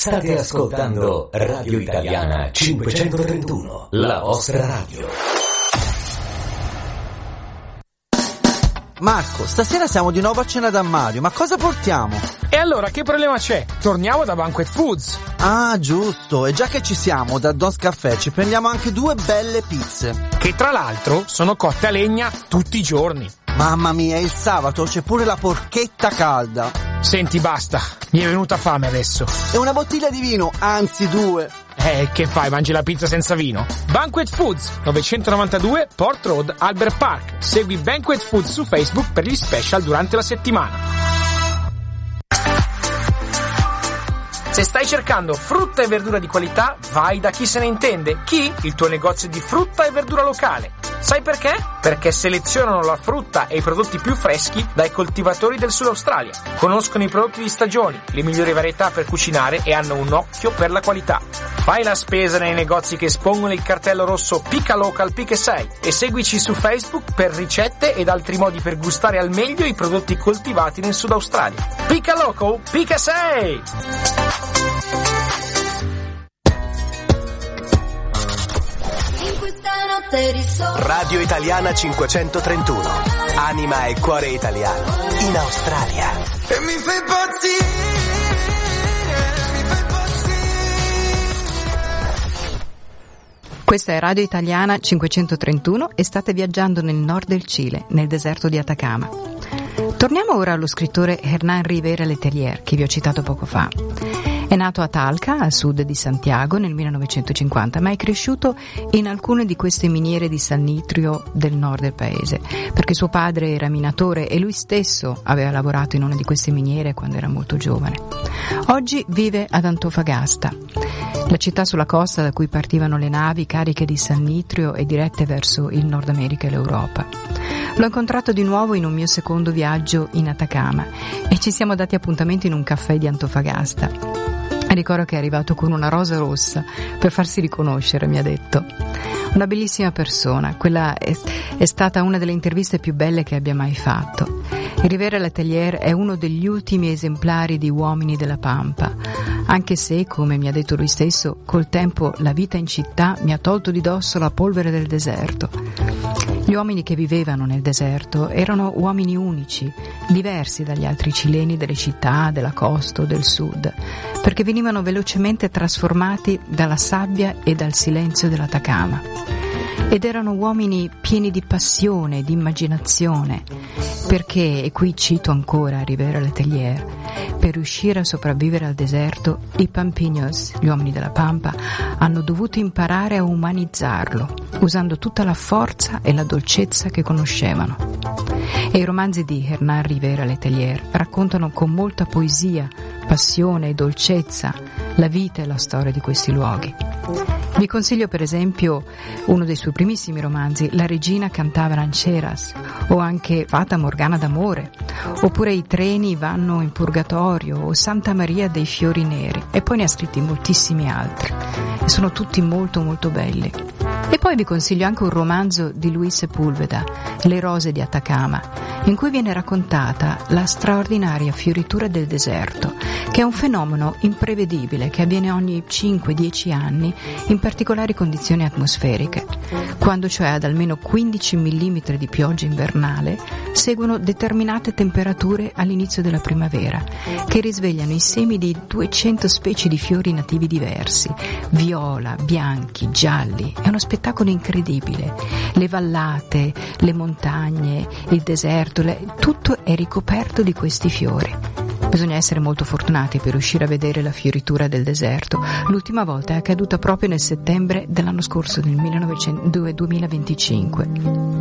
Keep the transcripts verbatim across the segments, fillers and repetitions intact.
State ascoltando Radio Italiana cinquecentotrentuno, la vostra radio. Marco, stasera siamo di nuovo a cena da Mario, ma cosa portiamo? E allora che problema c'è? Torniamo da Banquet Foods. Ah, giusto, e già che ci siamo, da Don's Caffè ci prendiamo anche due belle pizze. Che tra l'altro sono cotte a legna tutti i giorni. Mamma mia, il sabato c'è pure la porchetta calda. Senti, basta, mi è venuta fame adesso. E una bottiglia di vino, anzi due. Eh, che fai, mangi la pizza senza vino? Banquet Foods, novecentonovantadue Port Road, Albert Park. Segui Banquet Foods su Facebook per gli special durante la settimana. Se stai cercando frutta e verdura di qualità, vai da Chi se ne intende. Chi? Il tuo negozio di frutta e verdura locale. Sai perché? Perché selezionano la frutta e i prodotti più freschi dai coltivatori del Sud Australia. Conoscono i prodotti di stagione, le migliori varietà per cucinare e hanno un occhio per la qualità. Fai la spesa nei negozi che espongono il cartello rosso Pica Local Pica sei e seguici su Facebook per ricette ed altri modi per gustare al meglio i prodotti coltivati nel Sud Australia. Pica Local Pica sei! Radio Italiana cinquecentotrentuno, anima e cuore italiano in Australia. E mi fai impazzire, mi fai impazzire. Questa è Radio Italiana cinquecentotrentuno e state viaggiando nel nord del Cile, nel deserto di Atacama. Torniamo ora allo scrittore Hernán Rivera Letelier, che vi ho citato poco fa. È nato a Talca, a sud di Santiago, nel millenovecentocinquanta, ma è cresciuto in alcune di queste miniere di sannitrio del nord del paese, perché suo padre era minatore e lui stesso aveva lavorato in una di queste miniere quando era molto giovane. Oggi vive ad Antofagasta, la città sulla costa da cui partivano le navi cariche di sannitrio e dirette verso il Nord America e l'Europa. L'ho incontrato di nuovo in un mio secondo viaggio in Atacama e ci siamo dati appuntamento in un caffè di Antofagasta. Ricordo che è arrivato con una rosa rossa per farsi riconoscere, mi ha detto. Una bellissima persona, quella è, è stata una delle interviste più belle che abbia mai fatto. Rivera Letelier è uno degli ultimi esemplari di uomini della Pampa, anche se, come mi ha detto lui stesso, col tempo la vita in città mi ha tolto di dosso la polvere del deserto. Gli uomini che vivevano nel deserto erano uomini unici, diversi dagli altri cileni delle città, della costa o del sud, perché venivano velocemente trasformati dalla sabbia e dal silenzio dell'Atacama. Ed erano uomini pieni di passione, di immaginazione, perché, e qui cito ancora Rivera Letelier, per riuscire a sopravvivere al deserto, i Pampinos, gli uomini della Pampa, hanno dovuto imparare a umanizzarlo, usando tutta la forza e la dolcezza che conoscevano. E i romanzi di Hernán Rivera Letelier raccontano con molta poesia, passione e dolcezza la vita e la storia di questi luoghi. Vi consiglio per esempio uno dei suoi primissimi romanzi, La regina cantava rancheras, o anche Fata Morgana d'amore, oppure I treni vanno in purgatorio, o Santa Maria dei fiori neri, e poi ne ha scritti moltissimi altri, e sono tutti molto molto belli. E poi vi consiglio anche un romanzo di Luis Sepúlveda, Le rose di Atacama, in cui viene raccontata la straordinaria fioritura del deserto, che è un fenomeno imprevedibile che avviene ogni cinque dieci anni in particolari condizioni atmosferiche, quando cioè ad almeno quindici millimetri di pioggia invernale seguono determinate temperature all'inizio della primavera, che risvegliano i semi di duecento specie di fiori nativi diversi, viola, bianchi, gialli. È uno spettacolo incredibile. Le vallate, le montagne, il deserto, le... tutto è ricoperto di questi fiori. Bisogna essere molto fortunati per riuscire a vedere la fioritura del deserto. L'ultima volta è accaduta proprio nel settembre dell'anno scorso, del duemilaventicinque.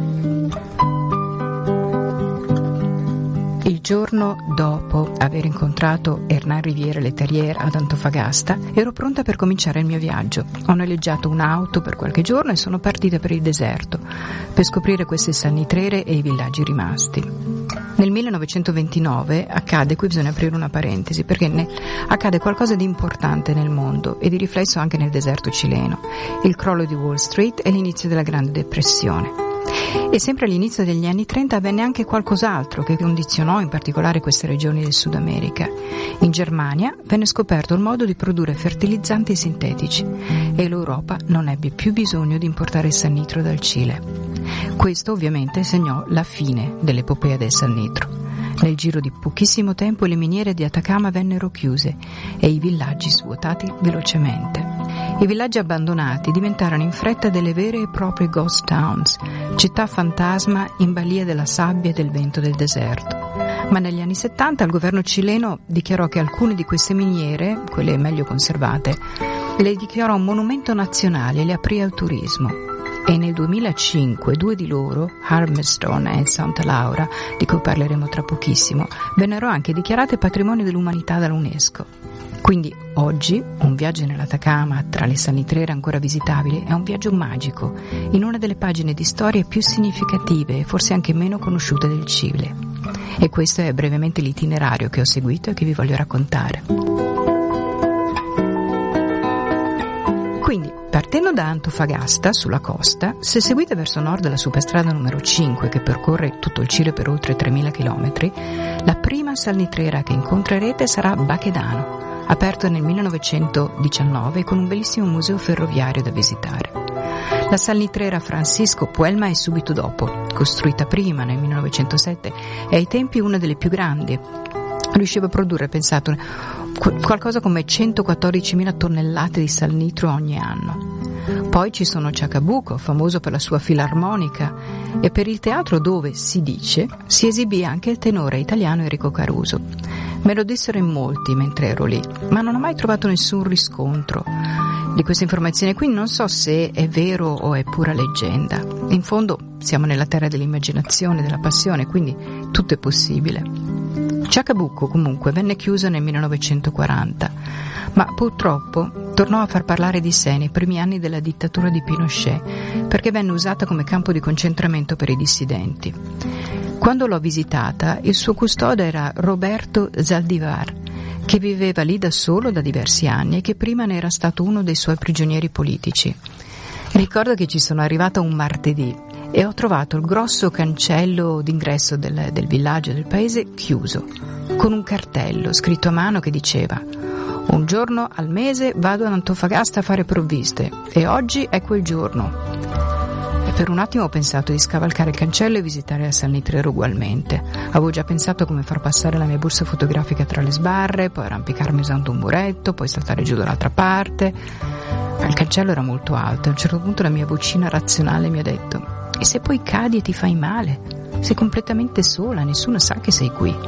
Il giorno dopo aver incontrato Hernán Rivera Letelier ad Antofagasta, ero pronta per cominciare il mio viaggio. Ho noleggiato un'auto per qualche giorno e sono partita per il deserto, per scoprire queste sannitrere e i villaggi rimasti. Nel millenovecentoventinove accade, qui bisogna aprire una parentesi, perché ne, accade qualcosa di importante nel mondo e di riflesso anche nel deserto cileno, il crollo di Wall Street e l'inizio della Grande Depressione. E sempre all'inizio degli anni trenta avvenne anche qualcos'altro che condizionò in particolare queste regioni del Sud America. In Germania venne scoperto il modo di produrre fertilizzanti sintetici e l'Europa non ebbe più bisogno di importare il sannitro dal Cile. Questo ovviamente segnò la fine dell'epopea del sannitro. Nel giro di pochissimo tempo le miniere di Atacama vennero chiuse e i villaggi svuotati velocemente. I villaggi abbandonati diventarono in fretta delle vere e proprie ghost towns, città fantasma in balia della sabbia e del vento del deserto. Ma negli anni settanta il governo cileno dichiarò che alcune di queste miniere, quelle meglio conservate, le dichiarò un monumento nazionale e le aprì al turismo. E nel duemilacinque due di loro, Hammerstone e Santa Laura, di cui parleremo tra pochissimo, vennero anche dichiarate patrimonio dell'umanità dall'UNESCO. Quindi oggi un viaggio nell'Atacama tra le salitrere ancora visitabili è un viaggio magico in una delle pagine di storie più significative e forse anche meno conosciute del Cile. E questo è brevemente l'itinerario che ho seguito e che vi voglio raccontare. Quindi, partendo da Antofagasta, sulla costa, se seguite verso nord la superstrada numero cinque che percorre tutto il Cile per oltre tremila chilometri, la prima salitrera che incontrerete sarà Baquedano, aperto nel millenovecentodiciannove con un bellissimo museo ferroviario da visitare. La salitrera Francisco Puelma è subito dopo, costruita prima nel millenovecentosette, e ai tempi una delle più grandi. Riusciva a produrre, pensate, qualcosa come centoquattordicimila tonnellate di salnitro ogni anno. Poi ci sono Chacabuco, famoso per la sua filarmonica, e per il teatro dove, si dice, si esibì anche il tenore italiano Enrico Caruso. Me lo dissero in molti mentre ero lì, ma non ho mai trovato nessun riscontro di queste informazioni, quindi non so se è vero o è pura leggenda. In fondo siamo nella terra dell'immaginazione, della passione, quindi tutto è possibile. Chacabuco comunque venne chiusa nel millenovecentoquaranta, ma purtroppo tornò a far parlare di sé nei primi anni della dittatura di Pinochet, perché venne usata come campo di concentramento per i dissidenti. Quando l'ho visitata, il suo custode era Roberto Zaldivar, che viveva lì da solo da diversi anni e che prima ne era stato uno dei suoi prigionieri politici. Ricordo che ci sono arrivata un martedì e ho trovato il grosso cancello d'ingresso del, del villaggio del paese chiuso, con un cartello scritto a mano che diceva: un giorno al mese vado ad Antofagasta a fare provviste e oggi è quel giorno. E per un attimo ho pensato di scavalcare il cancello e visitare la salitrera ugualmente. Avevo già pensato a come far passare la mia borsa fotografica tra le sbarre, poi arrampicarmi usando un muretto, poi saltare giù dall'altra parte. Ma il cancello era molto alto e a un certo punto la mia vocina razionale mi ha detto: e se poi cadi e ti fai male? Sei completamente sola, nessuno sa che sei qui.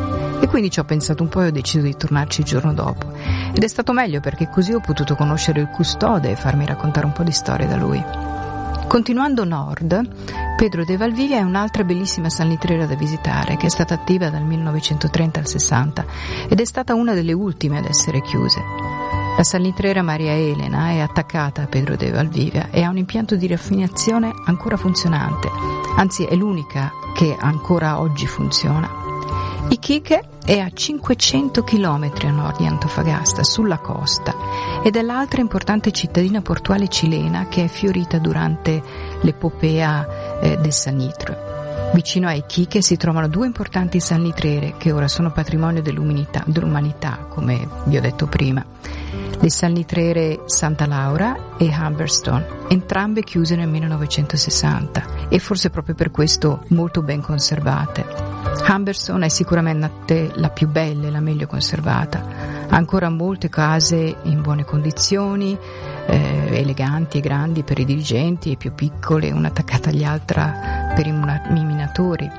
E quindi ci ho pensato un po' e ho deciso di tornarci il giorno dopo. Ed è stato meglio perché così ho potuto conoscere il custode e farmi raccontare un po' di storie da lui. Continuando nord, Pedro de Valdivia è un'altra bellissima salitrera da visitare che è stata attiva dal millenovecentotrenta al sessanta ed è stata una delle ultime ad essere chiuse. La salitrera Maria Elena è attaccata a Pedro de Valdivia e ha un impianto di raffinazione ancora funzionante, anzi è l'unica che ancora oggi funziona. Iquique è a cinquecento chilometri a nord di Antofagasta, sulla costa, ed è l'altra importante cittadina portuale cilena che è fiorita durante l'epopea eh, del sannitro. Vicino a Iquique si trovano due importanti salitrere che ora sono patrimonio dell'umanità, dell'umanità, come vi ho detto prima. Le salitrere Santa Laura e Humberstone, entrambe chiuse nel millenovecentosessanta e forse proprio per questo molto ben conservate. Humberstone è sicuramente la più bella e la meglio conservata. Ha ancora molte case in buone condizioni, eh, eleganti e grandi per i dirigenti e più piccole, una attaccata all'altra per i minatori.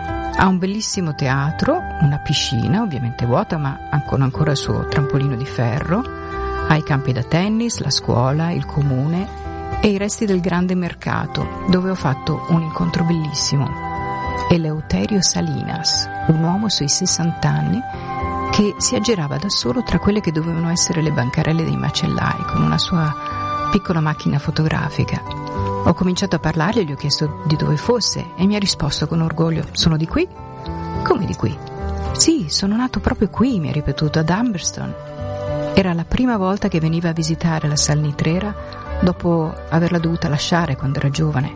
Ha un bellissimo teatro, una piscina ovviamente vuota ma con ancora il suo trampolino di ferro, ha i campi da tennis, la scuola, il comune e i resti del grande mercato dove ho fatto un incontro bellissimo. Eleuterio Salinas, un uomo sui sessanta anni che si aggirava da solo tra quelle che dovevano essere le bancarelle dei macellai con una sua piccola macchina fotografica. Ho cominciato a parlargli e gli ho chiesto di dove fosse e mi ha risposto con orgoglio: sono di qui? Come di qui? Sì, sono nato proprio qui, mi ha ripetuto, ad Humberstone. Era la prima volta che veniva a visitare la salitrera dopo averla dovuta lasciare quando era giovane.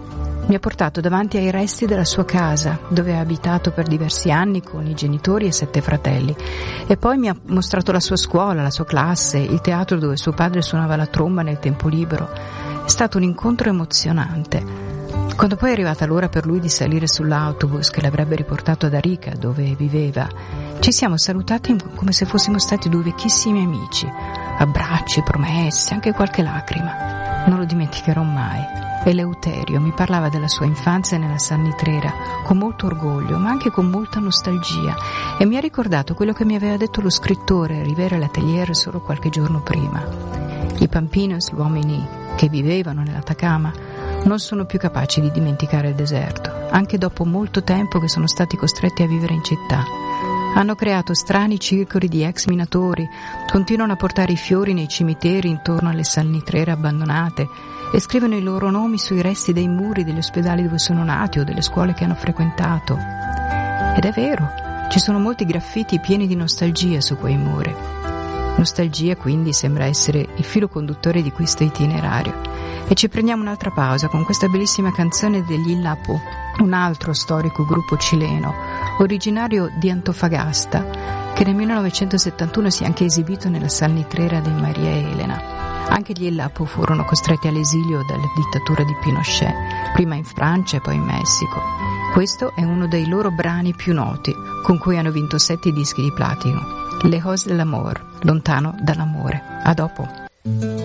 Mi ha portato davanti ai resti della sua casa, dove ha abitato per diversi anni con i genitori e sette fratelli, e poi mi ha mostrato la sua scuola, la sua classe, il teatro dove suo padre suonava la tromba nel tempo libero. È stato un incontro emozionante. Quando poi è arrivata l'ora per lui di salire sull'autobus che l'avrebbe riportato ad Arica, dove viveva, ci siamo salutati come se fossimo stati due vecchissimi amici. Abbracci, promesse, anche qualche lacrima. Non lo dimenticherò mai. Eleuterio mi parlava della sua infanzia nella San Nitrera con molto orgoglio, ma anche con molta nostalgia, e mi ha ricordato quello che mi aveva detto lo scrittore Rivera Letelier solo qualche giorno prima. I Pampinos, gli uomini che vivevano nell'Atacama, non sono più capaci di dimenticare il deserto, anche dopo molto tempo che sono stati costretti a vivere in città. Hanno creato strani circoli di ex minatori, continuano a portare i fiori nei cimiteri intorno alle salnitrere abbandonate e scrivono i loro nomi sui resti dei muri degli ospedali dove sono nati o delle scuole che hanno frequentato. Ed è vero, ci sono molti graffiti pieni di nostalgia su quei muri. Nostalgia quindi sembra essere il filo conduttore di questo itinerario. E ci prendiamo un'altra pausa con questa bellissima canzone degli Illapu, un altro storico gruppo cileno, originario di Antofagasta, che nel millenovecentosettantuno si è anche esibito nella Salnitrera di Maria Elena. Anche gli Illapu furono costretti all'esilio dalla dittatura di Pinochet, prima in Francia e poi in Messico. Questo è uno dei loro brani più noti, con cui hanno vinto sette dischi di platino. Les Roses de l'Amour, lontano dall'amore. A dopo.